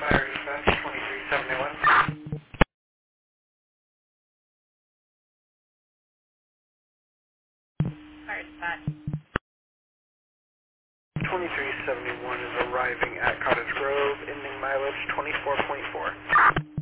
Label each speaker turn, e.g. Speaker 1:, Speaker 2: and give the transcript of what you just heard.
Speaker 1: Fire dispatch 2371.
Speaker 2: Fire dispatch.
Speaker 1: 2371 is arriving at Cottage Grove, ending mileage 24.4.